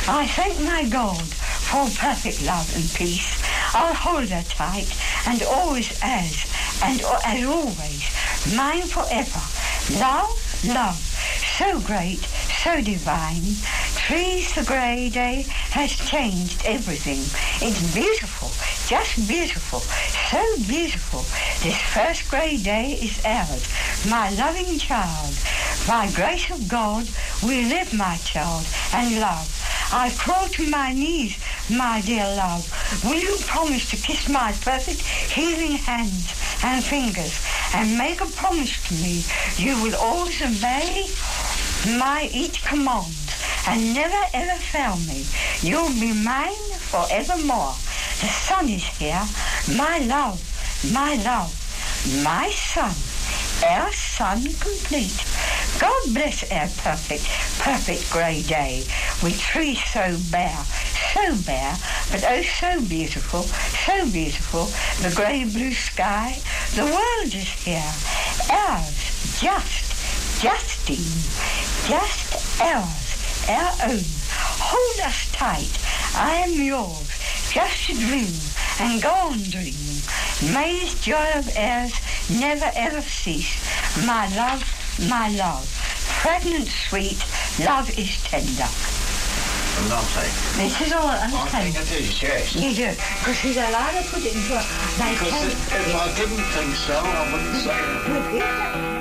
I thank my God for perfect love and peace. I'll hold her tight and always as always, mine forever. Love, love, so great, so divine. Trees, the grey day has changed everything. It's beautiful, just beautiful, so beautiful. This first grey day is ours, my loving child. By grace of God, we live, my child, and love. I crawl to my knees, my dear love. Will you promise to kiss my perfect healing hands and fingers and make a promise to me you will always obey my each command and never ever fail me? You'll be mine forevermore. The sun is here, my love, my son, our son complete. God bless our perfect grey day, with trees so bare, but oh so beautiful, the grey blue sky. The world is here, ours, Justine, just ours, our own. Hold us tight, I am yours, just a dream, and go on dreaming. May this joy of ours never ever cease. My love, pregnant sweet, love is tender. Lovely. This is all I think it is, yes. You do, because he's allowed to put it into a... Because if I didn't think so, I wouldn't say it.